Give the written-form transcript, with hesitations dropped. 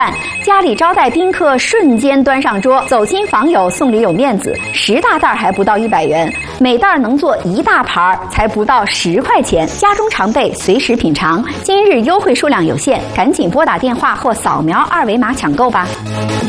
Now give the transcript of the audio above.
家里招待宾客瞬间端上桌，走亲访友送礼有面子，10大袋还不到100元，每袋能做1大盘才不到10块钱，家中常备，随时品尝。今日优惠数量有限，赶紧拨打电话或扫描2维码抢购吧。